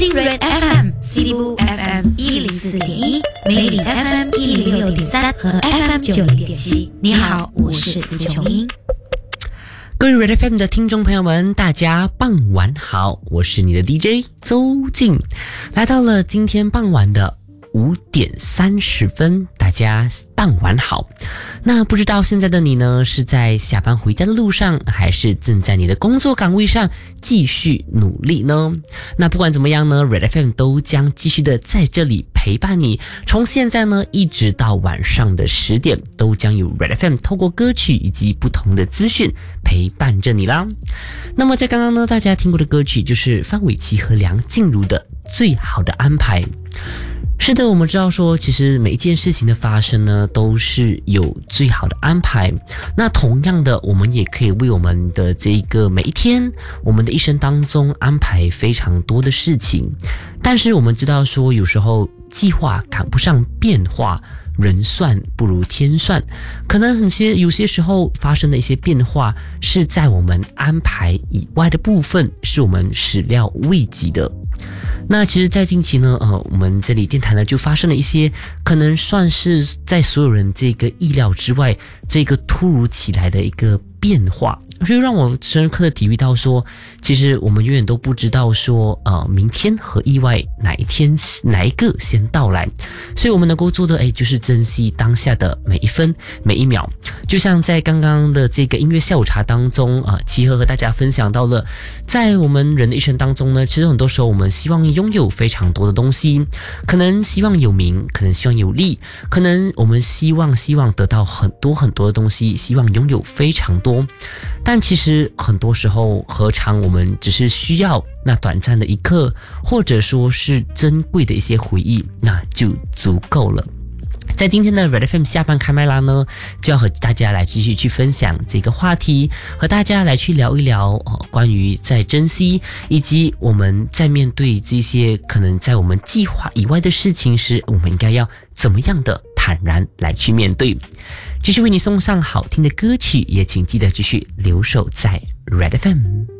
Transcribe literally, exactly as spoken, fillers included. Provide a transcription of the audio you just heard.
听 Red F M、西部 F M 一零四点一、美丽 F M 一零六点三和 F M 九零点七。你好，我是蒲琼英。 各位 Red F M 的听众朋友们，大家傍晚好，我是你的 D J 周静，来到了今天傍晚的五点三十分，大家傍晚好。那不知道现在的你呢，是在下班回家的路上，还是正在你的工作岗位上继续努力呢？那不管怎么样呢， Red F M 都将继续的在这里陪伴你，从现在呢一直到晚上的十点，都将有 Red F M 透过歌曲以及不同的资讯陪伴着你啦。那么在刚刚呢，大家听过的歌曲就是范玮琪和梁静茹的最好的安排。是的，我们知道说，其实每一件事情的发生呢，都是有最好的安排。那同样的，我们也可以为我们的这个每一天，我们的一生当中安排非常多的事情。但是我们知道说，有时候计划赶不上变化，人算不如天算，可能很些有些时候发生的一些变化是在我们安排以外的部分，是我们始料未及的。那其实在近期呢呃，我们这里电台呢就发生了一些可能算是在所有人这个意料之外，这个突如其来的一个变化，所以让我深刻的体会到说，其实我们永远都不知道说呃，明天和意外哪一天哪一个先到来，所以我们能够做的哎，就是珍惜当下的每一分每一秒。就像在刚刚的这个音乐下午茶当中啊，齐和和大家分享到了，在我们人的一生当中呢，其实很多时候我们希望拥有非常多的东西，可能希望有名，可能希望有利，可能我们希望希望得到很多很多的东西，希望拥有非常多，但其实很多时候何尝我们只是需要那短暂的一刻，或者说是珍贵的一些回忆，那就足够了。在今天的 Red F M 下班开麦啦呢，就要和大家来继续去分享这个话题，和大家来去聊一聊、哦、关于在珍惜，以及我们在面对这些可能在我们计划以外的事情时，我们应该要怎么样的坦然来去面对。继续为你送上好听的歌曲，也请记得继续留守在 Red F M。